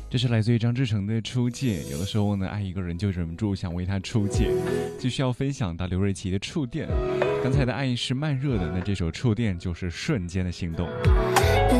这是来自于张志成的出界。有的时候呢，爱一个人就忍不住想为他出界。继续要分享到刘瑞琦的触电。刚才的爱是慢热的，那这首触电就是瞬间的心动。